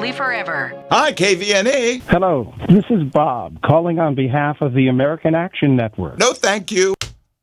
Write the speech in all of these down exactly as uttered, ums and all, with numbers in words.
family forever. Hi, K V N E. Hello, this is Bob calling on behalf of the American Action Network. No, thank you.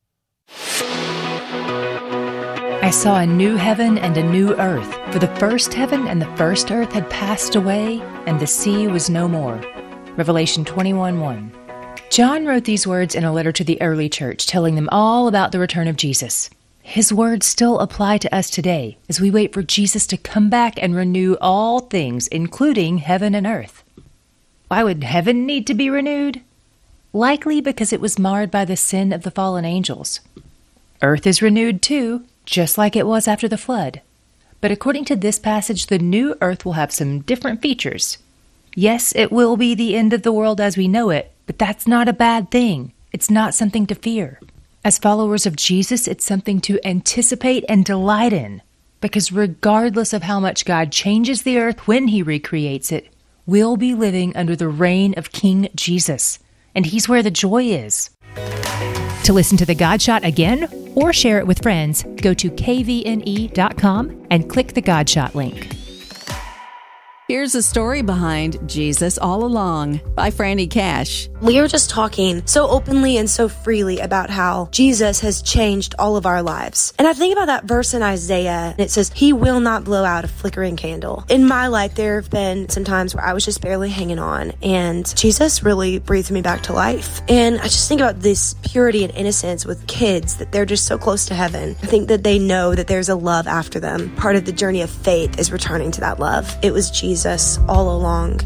I saw a new heaven and a new earth, for the first heaven and the first earth had passed away, and the sea was no more. Revelation twenty-one one. John wrote these words in a letter to the early church, telling them all about the return of Jesus. His words still apply to us today, as we wait for Jesus to come back and renew all things, including heaven and earth. Why would heaven need to be renewed? Likely because it was marred by the sin of the fallen angels. Earth is renewed too, just like it was after the flood. But according to this passage, the new earth will have some different features. Yes, it will be the end of the world as we know it, but that's not a bad thing. It's not something to fear. As followers of Jesus, it's something to anticipate and delight in. Because regardless of how much God changes the earth when He recreates it, we'll be living under the reign of King Jesus. And He's where the joy is. To listen to The God Shot again or share it with friends, go to K V N E dot com and click the God Shot link. Here's the story behind Jesus All Along by Franny Cash. We were just talking so openly and so freely about how Jesus has changed all of our lives. And I think about that verse in Isaiah, and it says, He will not blow out a flickering candle. In my life, there have been some times where I was just barely hanging on, and Jesus really breathed me back to life. And I just think about this purity and innocence with kids, that they're just so close to heaven. I think that they know that there's a love after them. Part of the journey of faith is returning to that love. It was Jesus all along.